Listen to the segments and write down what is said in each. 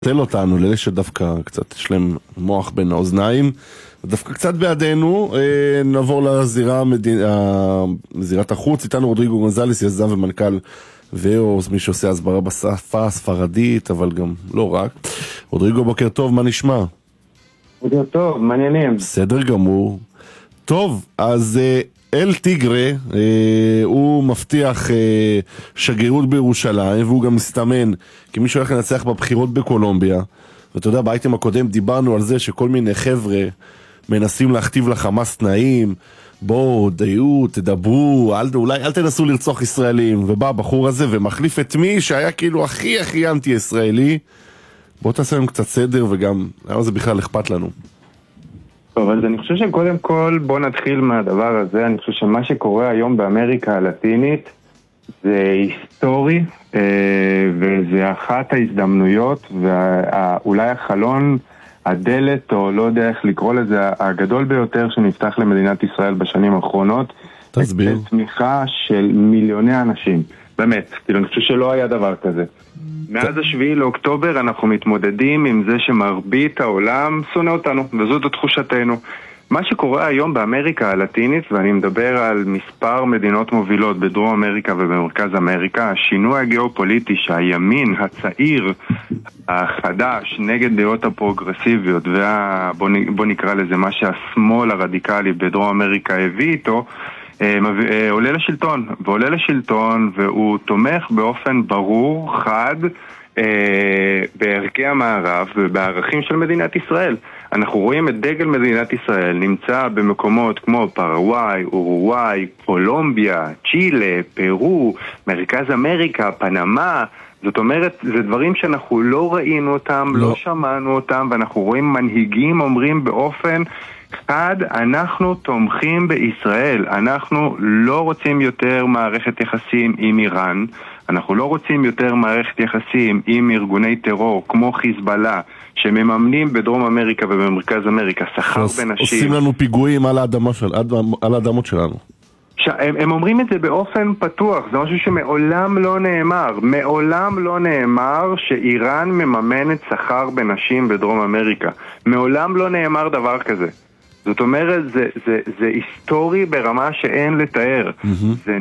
תל אותנו, לאלה שדווקא קצת יש להם מוח בין האוזניים, ודווקא קצת בעדינו. נעבור לזירת החוץ. איתנו רודריגו גונזלס, יזם ומנכ"ל ואוס, מי שעושה הסברה בשפה הספרדית, אבל גם לא רק. רודריגו, בוקר טוב, מה נשמע? בוקר טוב, מעניינים. בסדר גמור. טוב, אז אל טיגרה, הוא מבטיח שגרירות בירושלים, והוא גם מסתמן כמי שהולך לנצח בבחירות בקולומביה. ואתה יודע, באייטם הקודם דיברנו על זה שכל מיני חבר'ה מנסים להכתיב לחמאס תנאים, בואו, דיו, תדברו, אולי אל תנסו לרצוח ישראלים. ובא הבחור הזה ומחליף את מי שהיה כאילו הכי אנטי ישראלי. בואו תעשה לנו קצת סדר, וגם למה זה בכלל אכפת לנו. טוב, אז אני חושב שקודם כל בוא נתחיל מהדבר הזה. אני חושב שמה שקורה היום באמריקה הלטינית זה היסטורי, וזה אחת ההזדמנויות, ואולי החלון, הדלת, או לא יודע איך לקרוא לזה, הגדול ביותר שנפתח למדינת ישראל בשנים האחרונות. תסביר. תמיכה של מיליוני אנשים. באמת, כאילו אני חושב שלא היה דבר כזה. מאז השביעי לאוקטובר אנחנו מתמודדים עם זה שמרבית העולם שונא אותנו, וזאת תחושתנו. מה שקורה היום באמריקה הלטינית, ואני מדבר על מספר מדינות מובילות בדרום אמריקה ובמרכז אמריקה, השינוי הגיאופוליטי שהימין הצעיר החדש נגד דעות הפרוגרסיביות, בוא נקרא לזה מה שהשמאל הרדיקלי בדרום אמריקה הביא איתו, עולה לשלטון, והוא תומך באופן ברור, חד, בערכי המערב ובערכים של מדינת ישראל. אנחנו רואים את דגל מדינת ישראל נמצא במקומות כמו פרגוואי, אורוגוואי, קולומביה, צ'ילה, פרו, מרכז אמריקה, פנמה. זאת אומרת, זה דברים שאנחנו לא ראינו אותם, לא שמענו אותם, ואנחנו רואים מנהיגים אומרים באופן אחד, אנחנו תומכים בישראל, אנחנו לא רוצים יותר מערכת יחסים עם איראן, אנחנו לא רוצים יותר מערכת יחסים עם ארגוני טרור כמו חיזבאללה, שמממנים בדרום אמריקה ובמרכז אמריקה שכר בנשים. עושים לנו פיגועים על האדמות שלנו. הם אומרים את זה באופן פתוח, זה משהו שמעולם לא נאמר שאיראן מממנת שכר בנשים בדרום אמריקה. מעולם לא נאמר דבר כזה. זאת אומרת, זה היסטורי ברמה שאין לתאר. זה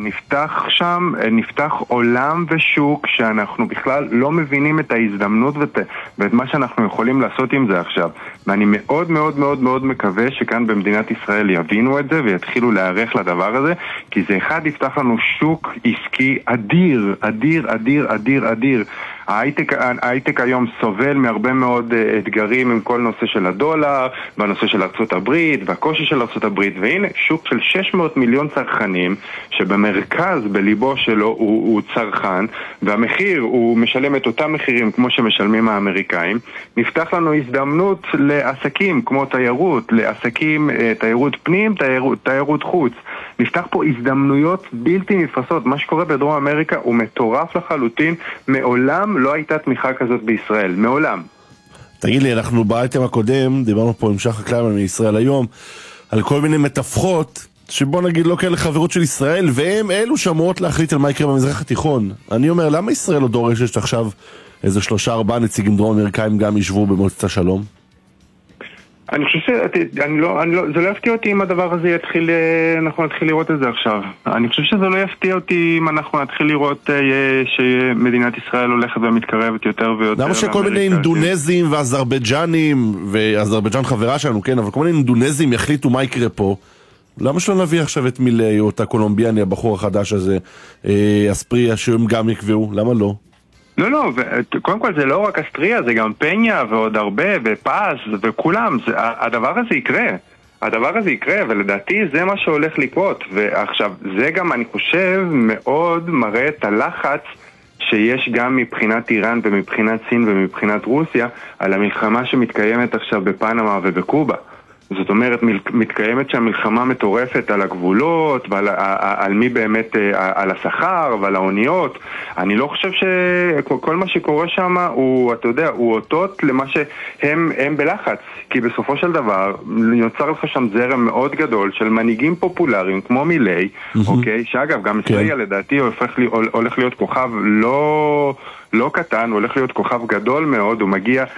נפתח עולם ושוק שאנחנו בכלל לא מבינים את ההזדמנות ואת מה שאנחנו יכולים לעשות עם זה עכשיו. ואני מאוד מאוד מאוד מאוד מקווה שכאן במדינת ישראל יבינו את זה ויתחילו להיערך לדבר הזה, כי זה אחד יפתח לנו שוק עסקי אדיר, אדיר, אדיר, אדיר, אדיר. ההייטק היום סובל מהרבה מאוד אתגרים עם כל נושא של הדולר, בנושא של ארצות הברית, והקושי של ארצות הברית, והנה שוק של 600 מיליון צרכנים, שבמרכז בליבו שלו הוא צרכן, והמחיר הוא משלם את אותם מחירים כמו שמשלמים האמריקאים. נפתח לנו הזדמנות לעסקים כמו תיירות, לעסקים תיירות פנים, תיירות חוץ. נפתח פה הזדמנויות בלתי נפרסות. מה שקורה בדרום אמריקה הוא מטורף לחלוטין. מעולם לא הייתה תמיכה כזאת בישראל, מעולם. תגיד לי, אנחנו באייטם הקודם דיברנו פה עם שחר קליימן מישראל היום על כל מיני מתווכות שבוא נגיד לא כאלה חברות של ישראל, והם אלו שאמורות להחליט על מה יקרה במזרח התיכון. אני אומר, למה ישראל לא דורשת עכשיו איזה 3-4 נציגים דרום אמריקאים גם ישבו במועצת השלום? אני חושב זה לא יפתיע אותי אם הדבר הזה אנחנו נתחיל לראות את זה עכשיו. אני חושב שזה לא יפתיע אותי אם אנחנו נתחיל לראות שמדינת ישראל הולכת ומתקרבת יותר ויותר. למה שכל מיני אינדונזים ואזרבייג'נים, ואזרבייג'ן חברה שלנו, כן, אבל כל מיני אינדונזים יחליטו מה יקרה פה? למה שלא נביא עכשיו את מילי או את הקולומביאני, הבחור החדש הזה, אספריה, שהם גם יקבעו? למה לא? לא, קודם כל זה לא רק אסטריה, זה גם פניה ועוד הרבה, ופס וכולם, הדבר הזה יקרה, ולדעתי זה מה שהולך לקרות. ועכשיו, זה גם אני חושב מאוד מראה את הלחץ שיש גם מבחינת איראן ומבחינת סין ומבחינת רוסיה על המלחמה שמתקיימת עכשיו בפנמה ובקובה. זאת אומרת, מתקיימת שם מלחמה מטורפת על הגבולות ועל מי באמת, על השכר ועל האוניות. אני לא חושב שכל מה שקורה שם הוא, אתה יודע, הוא אותות למה שהם בלחץ, כי בסופו של דבר יוצר לך שם זרם מאוד גדול של מנהיגים פופולריים כמו מילי, אוקיי, שאגב גם ישראל לדעתי הולך להיות כוכב לא קטן, הוא הולך להיות כוכב גדול מאוד, הוא מגיע